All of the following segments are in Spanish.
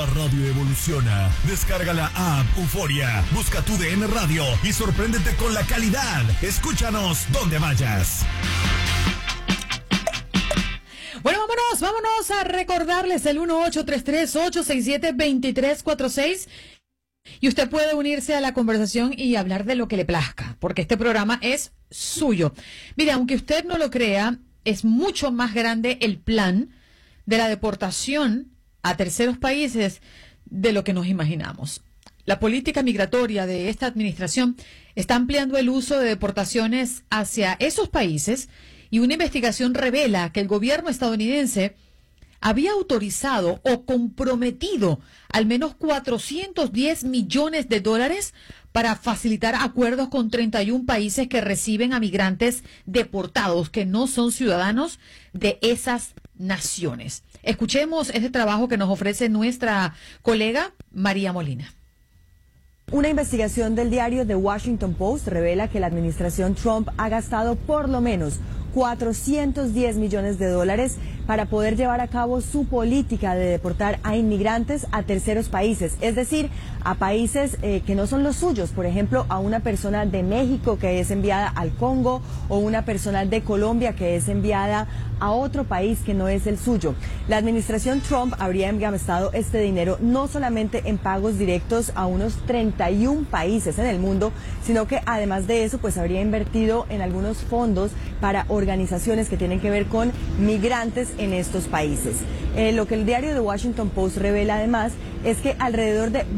radio evoluciona. Descarga la app Euforia, busca tu DN Radio y sorpréndete con la calidad. Escúchanos donde vayas. Bueno, vámonos a recordarles el 1833-867-2346. Y usted puede unirse a la conversación y hablar de lo que le plazca, porque este programa es suyo. Mire, aunque usted no lo crea, es mucho más grande el plan de la deportación a terceros países de lo que nos imaginamos. La política migratoria de esta administración está ampliando el uso de deportaciones hacia esos países y una investigación revela que el gobierno estadounidense había autorizado o comprometido al menos $410 millones para facilitar acuerdos con 31 países que reciben a migrantes deportados que no son ciudadanos de esas naciones. Escuchemos este trabajo que nos ofrece nuestra colega María Molina. Una investigación del diario The Washington Post revela que la administración Trump ha gastado por lo menos $410 millones para poder llevar a cabo su política de deportar a inmigrantes a terceros países, es decir, a países que no son los suyos, por ejemplo, a una persona de México que es enviada al Congo o una persona de Colombia que es enviada a otro país que no es el suyo. La administración Trump habría gastado este dinero no solamente en pagos directos a unos 31 países en el mundo, sino que además de eso, pues habría invertido en algunos fondos para organizaciones que tienen que ver con migrantes en estos países. Lo que el diario The Washington Post revela además es que alrededor de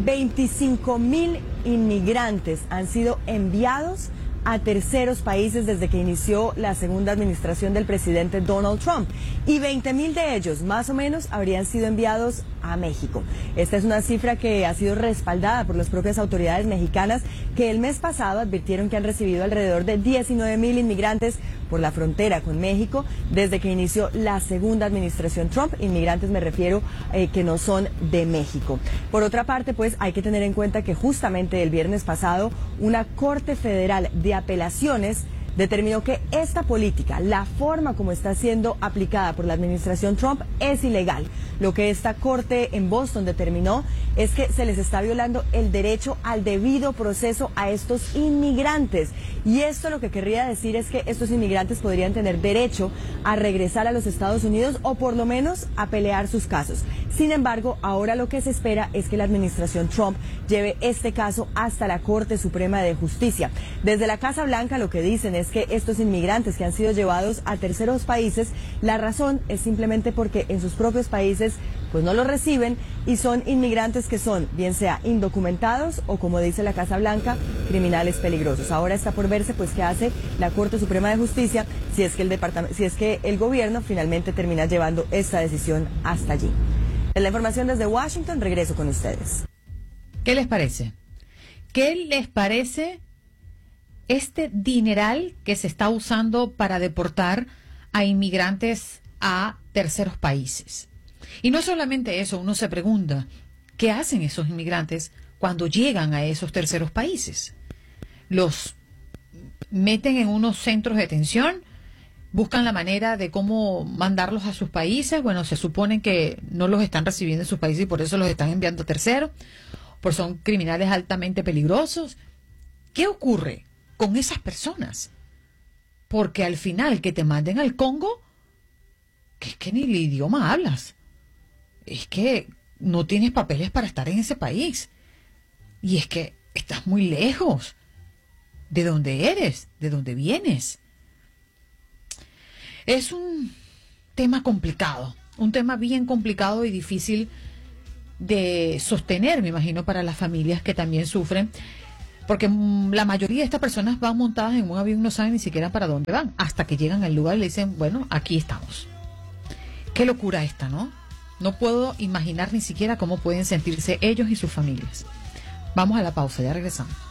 25,000 inmigrantes han sido enviados a terceros países desde que inició la segunda administración del presidente Donald Trump, y 20,000 de ellos, más o menos, habrían sido enviados a México. Esta es una cifra que ha sido respaldada por las propias autoridades mexicanas, que el mes pasado advirtieron que han recibido alrededor de 19,000 inmigrantes por la frontera con México desde que inició la segunda administración Trump. Inmigrantes me refiero que no son de México. Por otra parte, pues hay que tener en cuenta que justamente el viernes pasado una Corte Federal de Apelaciones determinó que esta política, la forma como está siendo aplicada por la administración Trump, es ilegal. Lo que esta corte en Boston determinó es que se les está violando el derecho al debido proceso a estos inmigrantes. Y esto lo que querría decir es que estos inmigrantes podrían tener derecho a regresar a los Estados Unidos o por lo menos a pelear sus casos. Sin embargo, ahora lo que se espera es que la administración Trump lleve este caso hasta la Corte Suprema de Justicia. Desde la Casa Blanca lo que dicen es que estos inmigrantes que han sido llevados a terceros países, la razón es simplemente porque en sus propios países pues no los reciben y son inmigrantes que son, bien sea indocumentados o, como dice la Casa Blanca, criminales peligrosos. Ahora está por verse pues qué hace la Corte Suprema de Justicia si es que el gobierno finalmente termina llevando esta decisión hasta allí. En la información desde Washington, regreso con ustedes. ¿Qué les parece? ¿Qué les parece este dineral que se está usando para deportar a inmigrantes a terceros países? Y no solamente eso, uno se pregunta, ¿qué hacen esos inmigrantes cuando llegan a esos terceros países? ¿Los meten en unos centros de detención? ¿Buscan la manera de cómo mandarlos a sus países? Bueno, se supone que no los están recibiendo en sus países y por eso los están enviando a terceros, porque son criminales altamente peligrosos. ¿Qué ocurre con esas personas? Porque al final que te manden al Congo, que es que ni el idioma hablas, es que no tienes papeles para estar en ese país, y es que estás muy lejos de donde eres, de donde vienes. Es un tema complicado, un tema bien complicado y difícil de sostener, me imagino, para las familias que también sufren, porque la mayoría de estas personas van montadas en un avión y no saben ni siquiera para dónde van, hasta que llegan al lugar y le dicen, bueno, aquí estamos. Qué locura esta, ¿no? No puedo imaginar ni siquiera cómo pueden sentirse ellos y sus familias. Vamos a la pausa, ya regresamos.